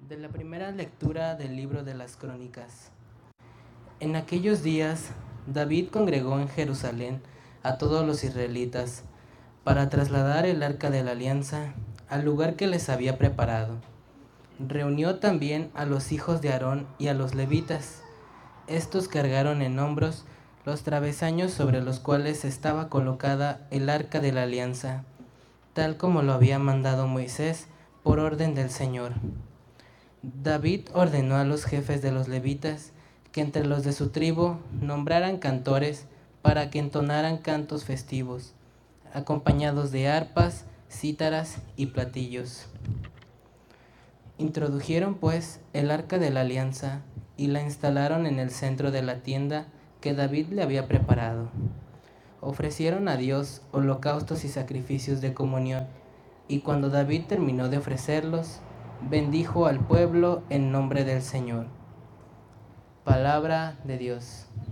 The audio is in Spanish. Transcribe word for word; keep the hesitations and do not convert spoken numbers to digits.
De la primera lectura del libro de las Crónicas. En aquellos días, David congregó en Jerusalén a todos los israelitas para trasladar el arca de la alianza al lugar que les había preparado. Reunió también a los hijos de Aarón y a los levitas. Estos cargaron en hombros los travesaños sobre los cuales estaba colocada el arca de la alianza, tal como lo había mandado Moisés por orden del Señor. David ordenó a los jefes de los levitas que entre los de su tribu nombraran cantores para que entonaran cantos festivos, acompañados de arpas, cítaras y platillos. Introdujeron pues el arca de la alianza y la instalaron en el centro de la tienda que David le había preparado. Ofrecieron a Dios holocaustos y sacrificios de comunión, y cuando David terminó de ofrecerlos, bendijo al pueblo en nombre del Señor. Palabra de Dios.